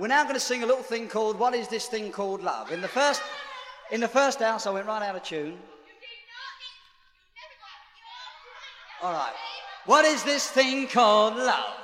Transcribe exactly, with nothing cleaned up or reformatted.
we're now going to sing a little thing called What Is This Thing Called Love? In the first, in the first house, I went right out of tune. All right. What is this thing called love?